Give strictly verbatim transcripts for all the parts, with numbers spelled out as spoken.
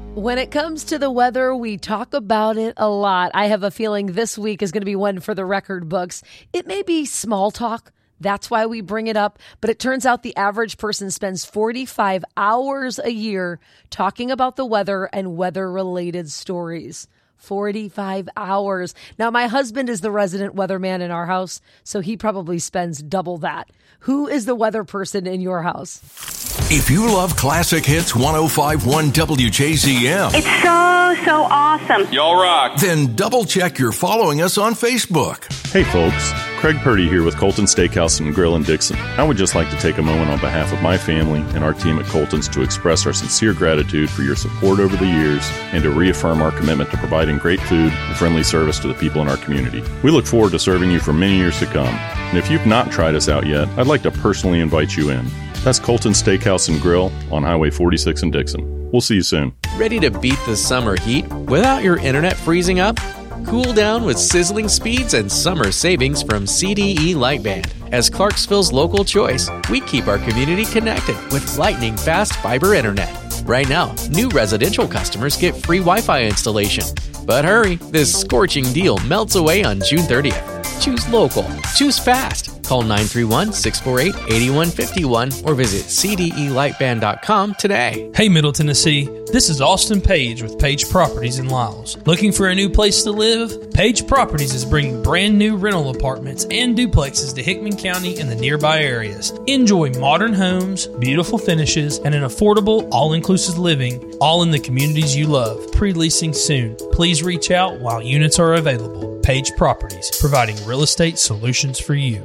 When it comes to the weather, we talk about it a lot. I have a feeling this week is going to be one for the record books. It may be small talk. That's why we bring it up. But it turns out the average person spends forty-five hours a year talking about the weather and weather-related stories. forty-five hours. Now, my husband is the resident weatherman in our house, so he probably spends double that. Who is the weather person in your house? If you love classic hits one oh five point one W J Z M. It's so, so awesome. Y'all rock. Then double check you're following us on Facebook. Hey folks, Craig Purdy here with Colton Steakhouse and Grill in Dixon. I would just like to take a moment on behalf of my family and our team at Colton's to express our sincere gratitude for your support over the years and to reaffirm our commitment to providing great food and friendly service to the people in our community. We look forward to serving you for many years to come. And if you've not tried us out yet, I'd like to personally invite you in. That's Colton Steakhouse and Grill on Highway forty-six in Dixon. We'll see you soon. Ready to beat the summer heat without your internet freezing up? Cool down with sizzling speeds and summer savings from C D E Lightband. As Clarksville's local choice, we keep our community connected with lightning fast fiber internet. Right now, new residential customers get free Wi-Fi installation. But hurry, this scorching deal melts away on June thirtieth. Choose local. Choose fast. Call nine three one, six four eight, eight one five one or visit C D E lightband dot com today. Hey, Middle Tennessee. This is Austin Page with Page Properties in Lyles. Looking for a new place to live? Page Properties is bringing brand new rental apartments and duplexes to Hickman County and the nearby areas. Enjoy modern homes, beautiful finishes, and an affordable, all-inclusive living, all in the communities you love. Pre-leasing soon. Please reach out while units are available. Page Properties, providing real estate solutions for you.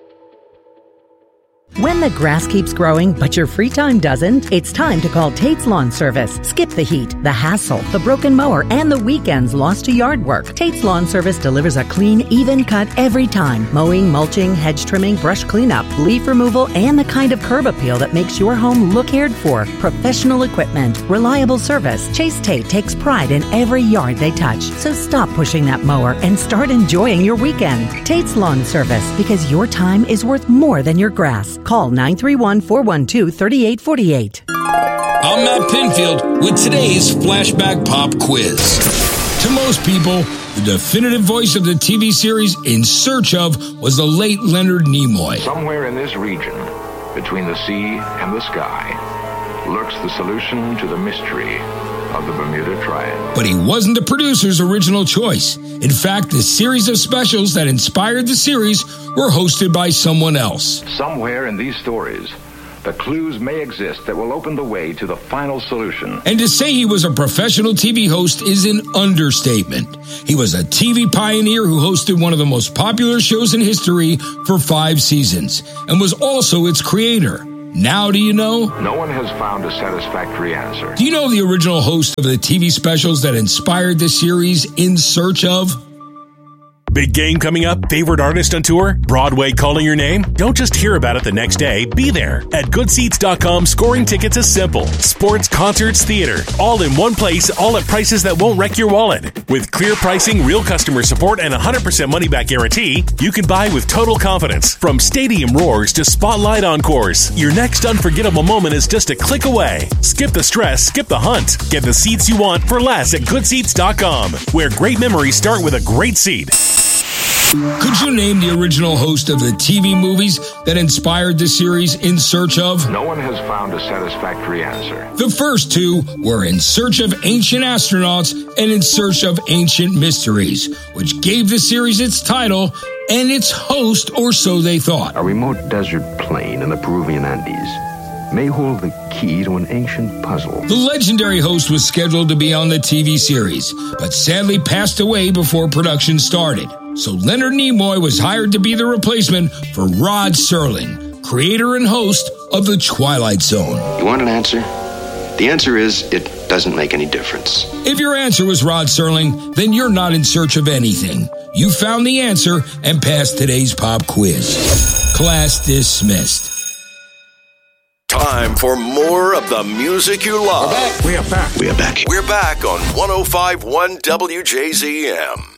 When the grass keeps growing, but your free time doesn't, it's time to call Tate's Lawn Service. Skip the heat, the hassle, the broken mower, and the weekends lost to yard work. Tate's Lawn Service delivers a clean, even cut every time. Mowing, mulching, hedge trimming, brush cleanup, leaf removal, and the kind of curb appeal that makes your home look cared for. Professional equipment, reliable service. Chase Tate takes pride in every yard they touch. So stop pushing that mower and start enjoying your weekend. Tate's Lawn Service, because your time is worth more than your grass. Call nine three one, four one two, three eight four eight. I'm Matt Pinfield with today's Flashback Pop Quiz. To most people, the definitive voice of the T V series In Search Of was the late Leonard Nimoy. Somewhere in this region, between the sea and the sky, lurks the solution to the mystery of the Bermuda Triangle. But he wasn't the producer's original choice. In fact, the series of specials that inspired the series were hosted by someone else. Somewhere in these stories, the clues may exist that will open the way to the final solution. And to say he was a professional T V host is an understatement. He was a T V pioneer who hosted one of the most popular shows in history for five seasons and was also its creator. Now do you know? No one has found a satisfactory answer. Do you know the original host of the T V specials that inspired the series In Search Of? Big game coming up? Favorite artist on tour? Broadway calling your name? Don't just hear about it the next day. Be there. At good seats dot com, scoring tickets is simple. Sports, concerts, theater. All in one place, all at prices that won't wreck your wallet. With clear pricing, real customer support, and a one hundred percent money-back guarantee, you can buy with total confidence. From stadium roars to spotlight encores, your next unforgettable moment is just a click away. Skip the stress, skip the hunt. Get the seats you want for less at good seats dot com, where great memories start with a great seat. Could you name the original host of the T V movies that inspired the series In Search Of? No one has found a satisfactory answer. The first two were In Search of Ancient Astronauts and In Search of Ancient Mysteries, which gave the series its title and its host, or so they thought. A remote desert plain in the Peruvian Andes may hold the key to an ancient puzzle. The legendary host was scheduled to be on the T V series, but sadly passed away before production started. So Leonard Nimoy was hired to be the replacement for Rod Serling, creator and host of The Twilight Zone. You want an answer? The answer is it doesn't make any difference. If your answer was Rod Serling, then you're not in search of anything. You found the answer and passed today's pop quiz. Class dismissed. Time for more of the music you love. We are back. We are back. We're back on one oh five point one W J Z M.